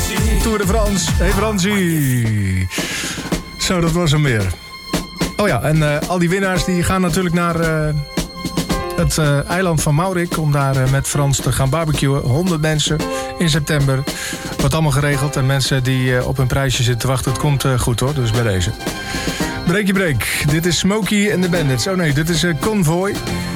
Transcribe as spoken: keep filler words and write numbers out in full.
Tour de France. Hey Fransie. Zo, dat was hem weer. Oh ja, en uh, al die winnaars die gaan natuurlijk naar uh, het uh, eiland van Maurik... om daar uh, met Frans te gaan barbecuen. honderd mensen in september. Wordt allemaal geregeld. En mensen die uh, op hun prijsje zitten te wachten... het komt uh, goed hoor, dus bij deze. Breekje break. Dit is Smokey and the Bandits. Oh nee, dit is uh, Convoy.